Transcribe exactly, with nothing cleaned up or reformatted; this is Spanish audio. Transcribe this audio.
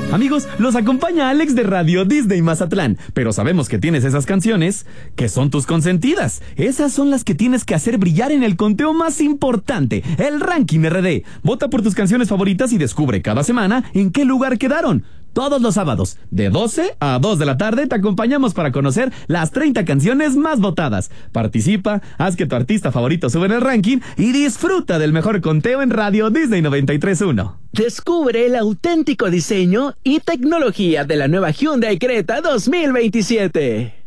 Amigos, los acompaña Alex de Radio Disney Mazatlán, pero sabemos que tienes esas canciones que son tus consentidas. Esas son las que tienes que hacer brillar en el conteo más importante, el Ranking R D. Vota por tus canciones favoritas y descubre cada semana en qué lugar quedaron. Todos los sábados, de doce a dos de la tarde, te acompañamos para conocer las treinta canciones más votadas. Participa, haz que tu artista favorito suba en el ranking y disfruta del mejor conteo en Radio Disney noventa y tres punto uno. Descubre el auténtico diseño y tecnología de la nueva Hyundai Creta dos mil veintisiete.